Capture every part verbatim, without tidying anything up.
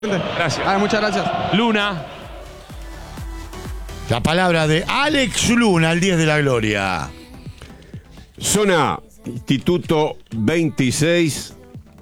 Gracias. Ah, muchas gracias. Luna. La palabra de Alex Luna, el diez de la gloria. Zona Instituto veintiséis,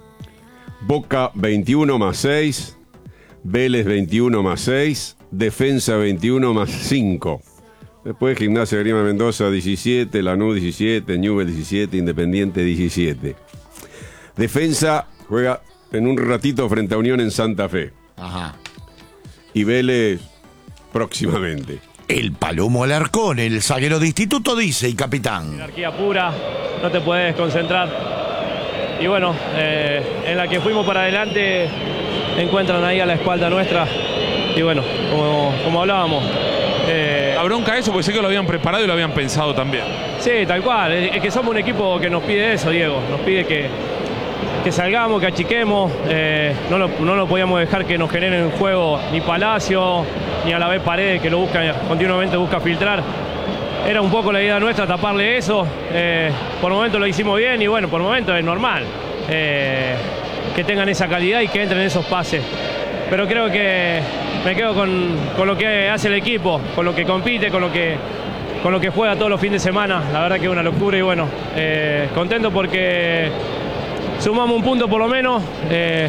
Boca veintiuno más seis, Vélez veintiuno más seis, Defensa veintiuno más cinco. Después Gimnasia de Grima Mendoza diecisiete, Lanús diecisiete, Newell's diecisiete, Independiente diecisiete. Defensa juega en un ratito frente a Unión en Santa Fe. Ajá. Y Vélez próximamente. El Palomo Alarcón, el zaguero de Instituto, dice, y capitán. Energía pura, no te puedes concentrar. Y bueno, eh, en la que fuimos para adelante, encuentran ahí a la espalda nuestra. Y bueno, como, como hablábamos. Eh, La bronca eso, porque sé que lo habían preparado y lo habían pensado también. sí, tal cual. Es, es que somos un equipo que nos pide eso, Diego. Nos pide que, que salgamos, que achiquemos. Eh, no, lo, no lo podíamos dejar que nos generen juego ni Palacio, ni a la vez Paredes, que lo busca continuamente busca filtrar. Era un poco la idea nuestra taparle eso. Eh, por momentos lo hicimos bien y bueno, por momentos es normal eh, que tengan esa calidad y que entren esos pases. Pero creo que me quedo con, con lo que hace el equipo, con lo que compite, con lo que, con lo que juega todos los fines de semana. La verdad que es una locura y bueno, eh, contento porque sumamos un punto por lo menos. Eh,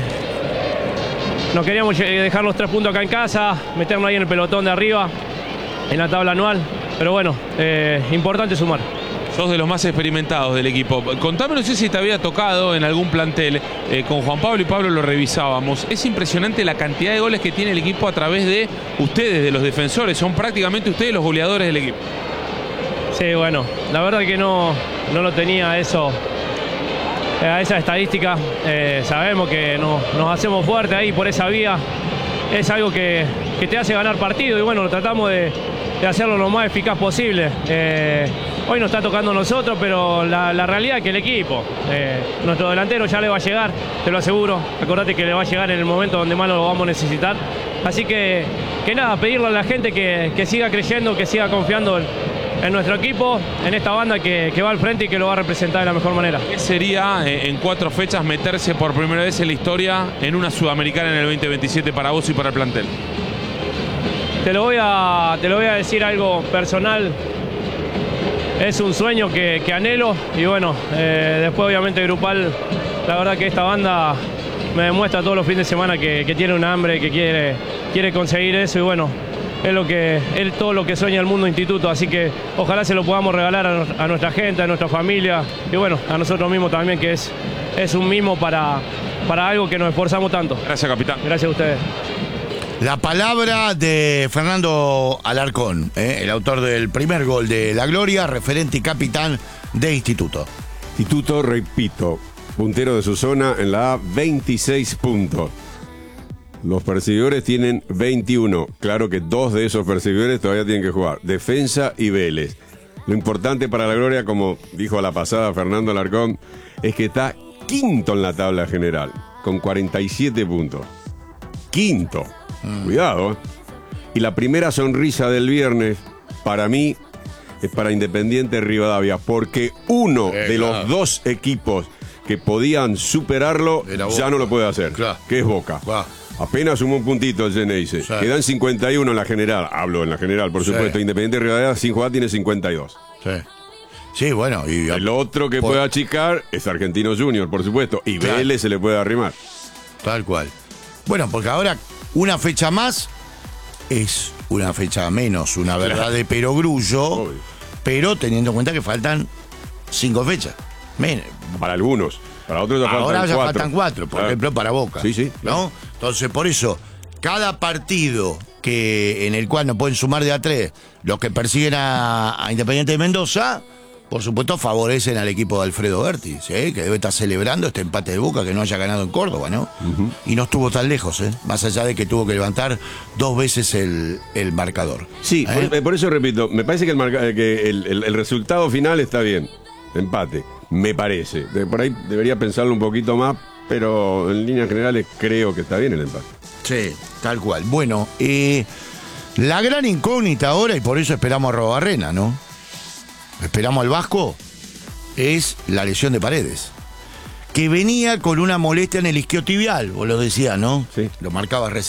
nos queríamos dejar los tres puntos acá en casa, meternos ahí en el pelotón de arriba, en la tabla anual. Pero bueno, eh, importante sumar. Sos de los más experimentados del equipo. Contame, no sé si te había tocado en algún plantel. Eh, con Juan Pablo y Pablo lo revisábamos. Es impresionante la cantidad de goles que tiene el equipo a través de ustedes, de los defensores. Son prácticamente ustedes los goleadores del equipo. Sí, bueno, la verdad que no, no lo tenía eso, a esa estadística. Eh, sabemos que nos, nos hacemos fuerte ahí por esa vía. Es algo que, que te hace ganar partido y bueno, tratamos de, de hacerlo lo más eficaz posible. Eh, hoy nos está tocando a nosotros, pero la, la realidad es que el equipo, eh, nuestro delantero ya le va a llegar, te lo aseguro. Acordate que le va a llegar en el momento donde más lo vamos a necesitar. Así que, que nada, pedirle a la gente que, que siga creyendo, que siga confiando en, en nuestro equipo, en esta banda que, que va al frente y que lo va a representar de la mejor manera. ¿Qué sería eh, en cuatro fechas meterse por primera vez en la historia en una Sudamericana en el veinte veintisiete para vos y para el plantel? Te lo voy a, te lo voy a decir algo personal. Es un sueño que, que anhelo y bueno, eh, después obviamente grupal, la verdad que esta banda me demuestra todos los fines de semana que, que tiene un hambre, que quiere, quiere conseguir eso y bueno, es lo que es todo lo que sueña el mundo instituto, así que ojalá se lo podamos regalar a, a nuestra gente, a nuestra familia y bueno, a nosotros mismos también, que es, es un mimo para, para algo que nos esforzamos tanto. Gracias, capitán. Gracias a ustedes. La palabra de Fernando Alarcón, ¿eh? el autor del primer gol de la gloria, referente y capitán de Instituto. Instituto, repito, puntero de su zona en la A, veintiséis puntos. Los perseguidores tienen veintiuno. Claro que dos de esos perseguidores todavía tienen que jugar. Defensa y Vélez. Lo importante para la gloria, como dijo a la pasada Fernando Alarcón, es que está quinto en la tabla general, con cuarenta y siete puntos. Quinto. Mm. Cuidado. ¿eh? Y la primera sonrisa del viernes, para mí, es para Independiente Rivadavia, porque uno eh, de claro. los dos equipos que podían superarlo ya no lo puede hacer, claro. que es Boca. Claro. Apenas sumó un puntito el Geneise. Sí. Quedan cincuenta y uno en la general. Hablo en la general, por Sí. supuesto. Independiente Rivadavia sin jugar tiene cincuenta y dos. Sí. Sí, bueno. Y, El otro que por... puede achicar es Argentino Junior, por supuesto. Y Claro. Vélez se le puede arrimar. Tal cual. Bueno, porque ahora una fecha más es una fecha menos, una verdad Claro. de perogrullo, Obvio. pero teniendo en cuenta que faltan cinco fechas. Men- Para algunos. Para otros ya Ahora faltan ya cuatro. faltan cuatro, por Claro. ejemplo, para Boca. Sí, sí, claro. ¿No? Entonces, por eso, cada partido que en el cual no pueden sumar de a tres los que persiguen a, a Independiente de Mendoza, por supuesto, favorecen al equipo de Alfredo Berti, ¿sí? Que debe estar celebrando este empate de Boca que no haya ganado en Córdoba, ¿no? Uh-huh. Y no estuvo tan lejos, ¿eh? Más allá de que tuvo que levantar dos veces el, el marcador. Sí, ¿Eh? por, por eso repito, me parece que, el, marca, que el, el, el resultado final está bien. Empate, me parece. De, por ahí debería pensarlo un poquito más, pero en líneas generales creo que está bien el empate. Sí, tal cual. Bueno, eh, la gran incógnita ahora, y por eso esperamos a Robarrena, ¿no? Esperamos al Vasco, es la lesión de Paredes. que venía con una molestia en el isquiotibial, vos lo decías, ¿no? Sí. Lo marcabas recién.